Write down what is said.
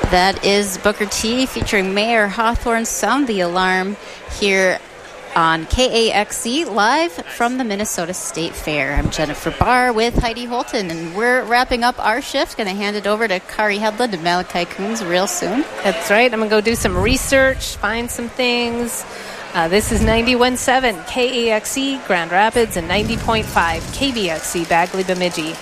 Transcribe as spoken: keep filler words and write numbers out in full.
That is Booker T featuring Mayor Hawthorne, Sound the Alarm, here on K A X C, live from the Minnesota State Fair. I'm Jennifer Barr with Heidi Holton, and we're wrapping up our shift. Going to hand it over to Kari Hedlund and Malachi Coons real soon. That's right. I'm going to go do some research, find some things. Uh, this is ninety-one point seven K A X C Grand Rapids and ninety point five K B X C Bagley Bemidji.